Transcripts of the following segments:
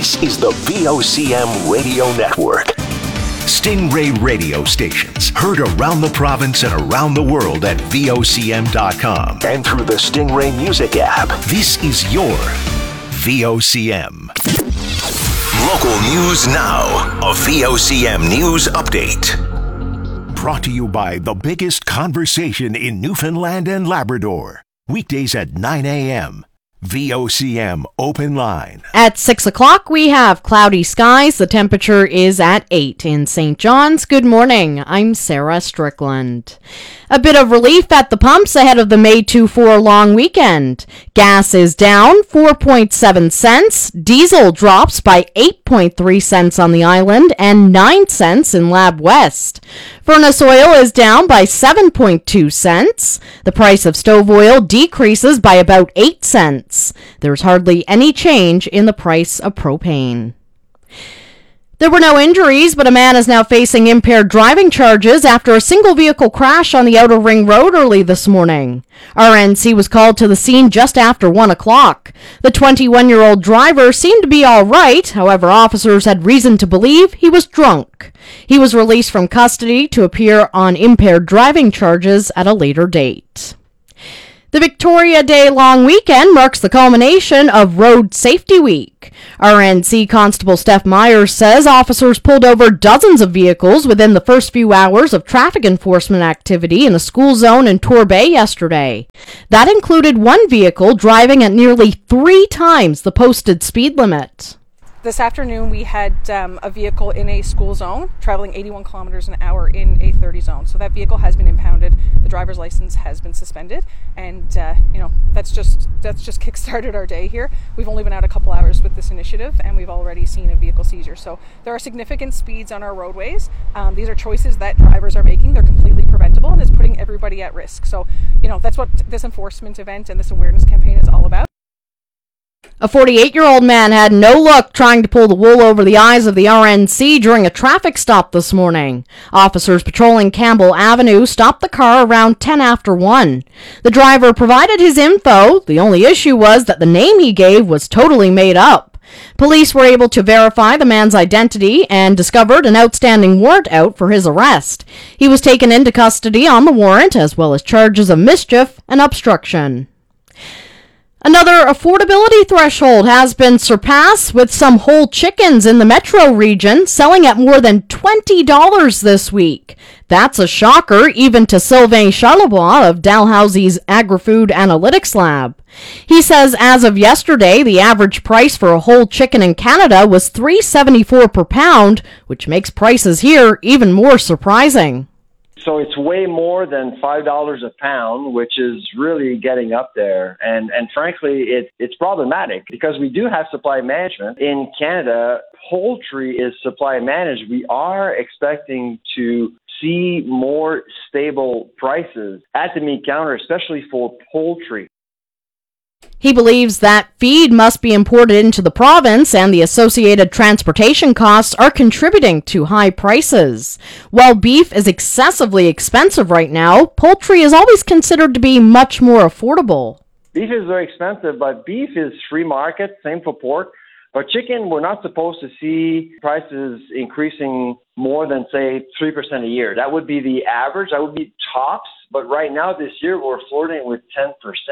This is the VOCM Radio Network. Stingray radio stations heard around the province and around the world at VOCM.com and through the Stingray Music app. This is your VOCM. Local news now. A VOCM News Update. Brought to you by the biggest conversation in Newfoundland and Labrador. Weekdays at 9 a.m. VOCM Open Line. At 6 o'clock, we have cloudy skies. The temperature is at 8 in St. John's. Good morning. I'm Sarah Strickland. A bit of relief at the pumps ahead of the May 2-4 long weekend. Gas is down 4.7 cents. Diesel drops by 8.3 cents on the island and 9 cents in Lab West. Furnace oil is down by 7.2 cents. The price of stove oil decreases by about 8 cents. There's hardly any change in the price of propane. There were no injuries, but a man is now facing impaired driving charges after a single vehicle crash on the Outer Ring Road early this morning. RNC was called to the scene just after 1 o'clock. The 21-year-old driver seemed to be all right. However, officers had reason to believe he was drunk. He was released from custody to appear on impaired driving charges at a later date. The Victoria Day long weekend marks the culmination of Road Safety Week. RNC Constable Steph Myers says officers pulled over dozens of vehicles within the first few hours of traffic enforcement activity in a school zone in Torbay yesterday. That included one vehicle driving at nearly 3 times the posted speed limit. This afternoon we had a vehicle in a school zone traveling 81 kilometers an hour in a 30 zone. So that vehicle has been impounded. The driver's license has been suspended, and that's just kick-started our day here. We've only been out a couple hours with this initiative, and we've already seen a vehicle seizure. So there are significant speeds on our roadways. These are choices that drivers are making. They're completely preventable, and it's putting everybody at risk. So that's what this enforcement event and this awareness campaign is all about. A 48-year-old man had no luck trying to pull the wool over the eyes of the RNC during a traffic stop this morning. Officers patrolling Campbell Avenue stopped the car around 10 after 1. The driver provided his info. The only issue was that the name he gave was totally made up. Police were able to verify the man's identity and discovered an outstanding warrant out for his arrest. He was taken into custody on the warrant, as well as charges of mischief and obstruction. Another affordability threshold has been surpassed, with some whole chickens in the metro region selling at more than $20 this week. That's a shocker even to Sylvain Charlebois of Dalhousie's Agri-Food Analytics Lab. He says as of yesterday, the average price for a whole chicken in Canada was $3.74 per pound, which makes prices here even more surprising. So it's way more than $5 a pound, which is really getting up there. And frankly, it's problematic because we do have supply management. In Canada, poultry is supply managed. We are expecting to see more stable prices at the meat counter, especially for poultry. He believes that feed must be imported into the province and the associated transportation costs are contributing to high prices. While beef is excessively expensive right now, poultry is always considered to be much more affordable. Beef is very expensive, but beef is free market, same for pork. But chicken, we're not supposed to see prices increasing more than, say, 3% a year. That would be the average. That would be tops. But right now, this year, we're flirting with 10%.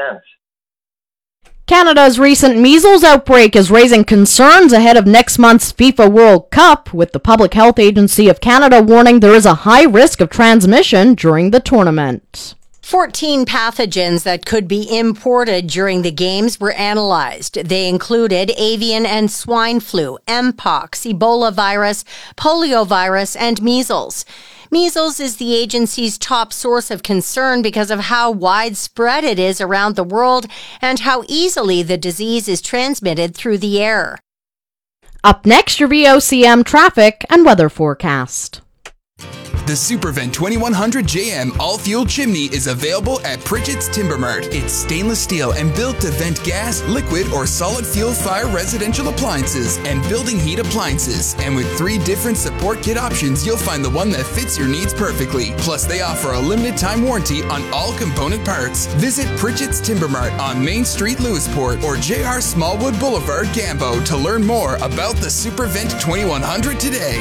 Canada's recent measles outbreak is raising concerns ahead of next month's FIFA World Cup, with the Public Health Agency of Canada warning there is a high risk of transmission during the tournament. 14 pathogens that could be imported during the games were analyzed. They included avian and swine flu, Mpox, Ebola virus, poliovirus, and measles. Measles is the agency's top source of concern because of how widespread it is around the world and how easily the disease is transmitted through the air. Up next, your VOCM traffic and weather forecast. The Supervent 2100 JM all-fuel chimney is available at Pritchett's Timber Mart. It's stainless steel and built to vent gas, liquid, or solid fuel fire residential appliances and building heat appliances. And with 3 different support kit options, you'll find the one that fits your needs perfectly. Plus, they offer a limited time warranty on all component parts. Visit Pritchett's Timber Mart on Main Street, Lewisport, or JR Smallwood Boulevard, Gambo to learn more about the Supervent 2100 today.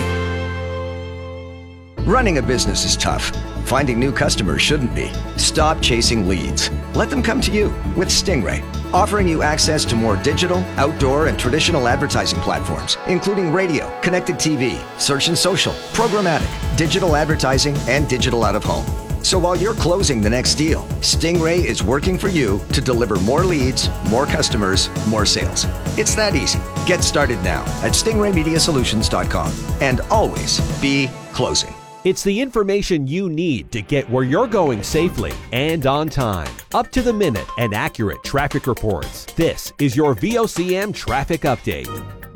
Running a business is tough. Finding new customers shouldn't be. Stop chasing leads. Let them come to you with Stingray, offering you access to more digital, outdoor, and traditional advertising platforms, including radio, connected TV, search and social, programmatic, digital advertising, and digital out-of-home. So while you're closing the next deal, Stingray is working for you to deliver more leads, more customers, more sales. It's that easy. Get started now at stingraymediasolutions.com and always be closing. It's the information you need to get where you're going safely and on time. Up to the minute and accurate traffic reports. This is your VOCM Traffic Update.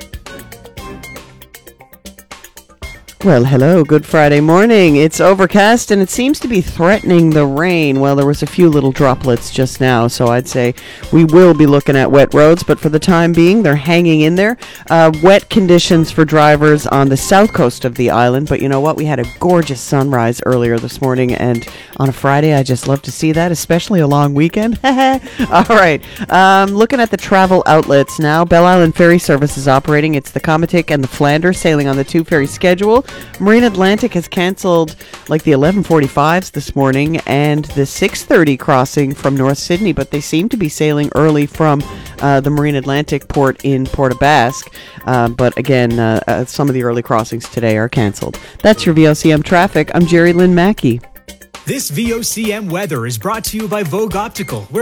Well, hello, good Friday morning. It's overcast and it seems to be threatening the rain. Well, there was a few little droplets just now, so I'd say we will be looking at wet roads, but for the time being, they're hanging in there. Wet conditions for drivers on the south coast of the island, but you know what? We had a gorgeous sunrise earlier this morning, and on a Friday, I just love to see that, especially a long weekend. All right, looking at the travel outlets now. Belle Island Ferry Service is operating. It's the Comatic and the Flanders sailing on the 2 ferry schedule. Marine Atlantic has canceled like the 11:45s this morning and the 6:30 crossing from North Sydney, but they seem to be sailing early from the Marine Atlantic port in Port-aux-Basque. But again, some of the early crossings today are canceled. That's your VOCM traffic. I'm Jerry Lynn Mackey. This VOCM weather is brought to you by Vogue Optical, where